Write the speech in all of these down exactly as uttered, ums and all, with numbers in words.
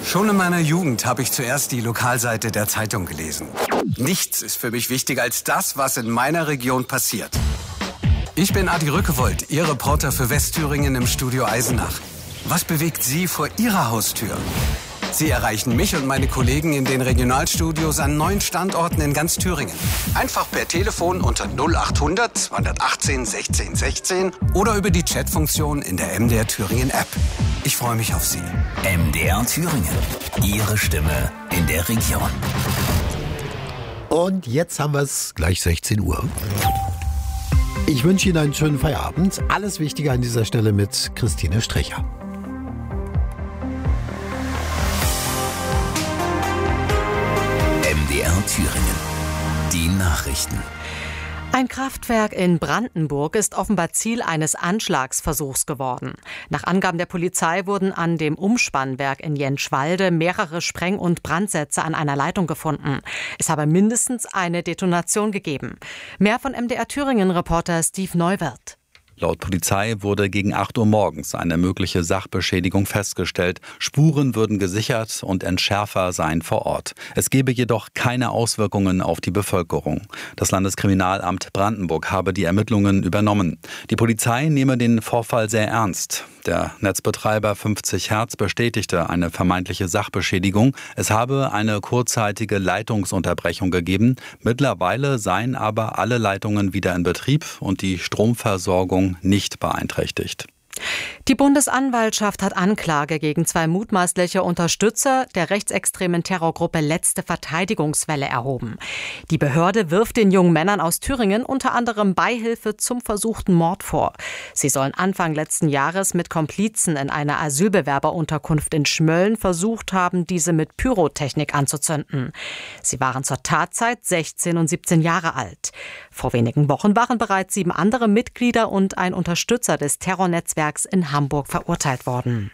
Schon in meiner Jugend habe ich zuerst die Lokalseite der Zeitung gelesen. Nichts ist für mich wichtiger als das, was in meiner Region passiert. Ich bin Adi Rückewold, Ihr Reporter für Westthüringen im Studio Eisenach. Was bewegt Sie vor Ihrer Haustür? Sie erreichen mich und meine Kollegen in den Regionalstudios an neun Standorten in ganz Thüringen. Einfach per Telefon unter null achthundert zweihundertachtzehn sechzehn sechzehn oder über die Chatfunktion in der M D R Thüringen App. Ich freue mich auf Sie. M D R Thüringen. Ihre Stimme in der Region. Und jetzt haben wir es gleich sechzehn Uhr. Ich wünsche Ihnen einen schönen Feierabend. Alles Wichtige an dieser Stelle mit Christine Strecher. M D R Thüringen. Die Nachrichten. Ein Kraftwerk in Brandenburg ist offenbar Ziel eines Anschlagsversuchs geworden. Nach Angaben der Polizei wurden an dem Umspannwerk in Jentschwalde mehrere Spreng- und Brandsätze an einer Leitung gefunden. Es habe mindestens eine Detonation gegeben. Mehr von M D R Thüringen-Reporter Steve Neuwirth. Laut Polizei wurde gegen acht Uhr morgens eine mögliche Sachbeschädigung festgestellt. Spuren würden gesichert und Entschärfer seien vor Ort. Es gebe jedoch keine Auswirkungen auf die Bevölkerung. Das Landeskriminalamt Brandenburg habe die Ermittlungen übernommen. Die Polizei nehme den Vorfall sehr ernst. Der Netzbetreiber fünfzig Hertz bestätigte eine vermeintliche Sachbeschädigung. Es habe eine kurzzeitige Leitungsunterbrechung gegeben. Mittlerweile seien aber alle Leitungen wieder in Betrieb und die Stromversorgung nicht beeinträchtigt. Die Bundesanwaltschaft hat Anklage gegen zwei mutmaßliche Unterstützer der rechtsextremen Terrorgruppe Letzte Verteidigungswelle erhoben. Die Behörde wirft den jungen Männern aus Thüringen unter anderem Beihilfe zum versuchten Mord vor. Sie sollen Anfang letzten Jahres mit Komplizen in einer Asylbewerberunterkunft in Schmölln versucht haben, diese mit Pyrotechnik anzuzünden. Sie waren zur Tatzeit sechzehn und siebzehn Jahre alt. Vor wenigen Wochen waren bereits sieben andere Mitglieder und ein Unterstützer des Terrornetzwerks in Hamburg verurteilt worden.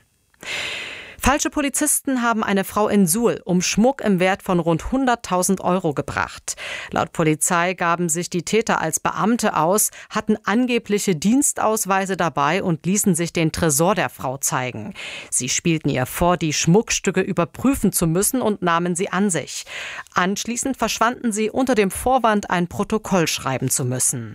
Falsche Polizisten haben eine Frau in Suhl um Schmuck im Wert von rund hunderttausend Euro gebracht. Laut Polizei gaben sich die Täter als Beamte aus, hatten angebliche Dienstausweise dabei und ließen sich den Tresor der Frau zeigen. Sie spielten ihr vor, die Schmuckstücke überprüfen zu müssen und nahmen sie an sich. Anschließend verschwanden sie unter dem Vorwand, ein Protokoll schreiben zu müssen.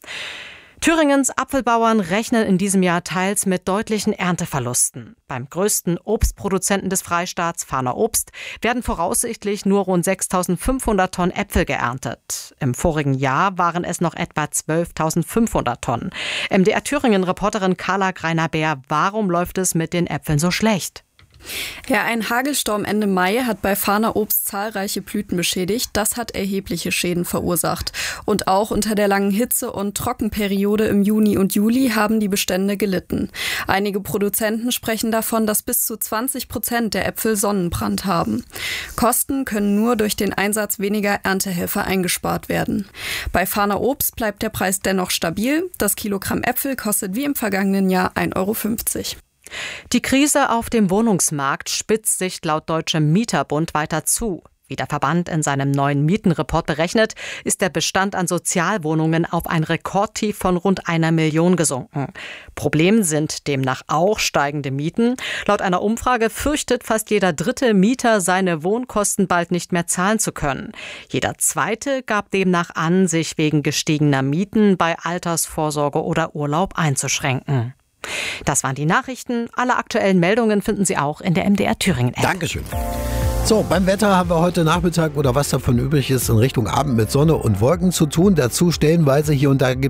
Thüringens Apfelbauern rechnen in diesem Jahr teils mit deutlichen Ernteverlusten. Beim größten Obstproduzenten des Freistaats, Fahner Obst, werden voraussichtlich nur rund sechstausendfünfhundert Tonnen Äpfel geerntet. Im vorigen Jahr waren es noch etwa zwölftausendfünfhundert Tonnen. M D R Thüringen-Reporterin Carla Greiner-Beer, warum läuft es mit den Äpfeln so schlecht? Ja, ein Hagelsturm Ende Mai hat bei Fahner Obst zahlreiche Blüten beschädigt. Das hat erhebliche Schäden verursacht. Und auch unter der langen Hitze- und Trockenperiode im Juni und Juli haben die Bestände gelitten. Einige Produzenten sprechen davon, dass bis zu zwanzig Prozent der Äpfel Sonnenbrand haben. Kosten können nur durch den Einsatz weniger Erntehelfer eingespart werden. Bei Fahner Obst bleibt der Preis dennoch stabil. Das Kilogramm Äpfel kostet wie im vergangenen Jahr ein Euro fünfzig. Die Krise auf dem Wohnungsmarkt spitzt sich laut Deutschem Mieterbund weiter zu. Wie der Verband in seinem neuen Mietenreport berechnet, ist der Bestand an Sozialwohnungen auf ein Rekordtief von rund einer Million gesunken. Problem sind demnach auch steigende Mieten. Laut einer Umfrage fürchtet fast jeder dritte Mieter, seine Wohnkosten bald nicht mehr zahlen zu können. Jeder zweite gab demnach an, sich wegen gestiegener Mieten bei Altersvorsorge oder Urlaub einzuschränken. Das waren die Nachrichten. Alle aktuellen Meldungen finden Sie auch in der M D R Thüringen-App. Dankeschön. So, beim Wetter haben wir heute Nachmittag oder was davon übrig ist, in Richtung Abend mit Sonne und Wolken zu tun. Dazu stellenweise hier und da gibt